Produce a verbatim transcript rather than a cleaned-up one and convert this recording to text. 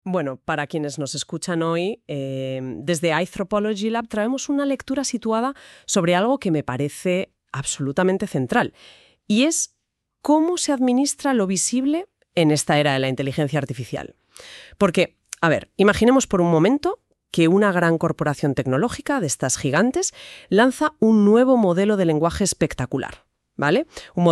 Bueno, para quienes nos escuchan hoy, eh, desde iAnthropology Lab traemos una lectura situada sobre algo que me parece absolutamente central, y es cómo se administra lo visible en esta era de la inteligencia artificial. Porque, a ver, imaginemos por un momento que una gran corporación tecnológica de estas gigantes lanza un nuevo modelo de lenguaje espectacular, ¿vale? Un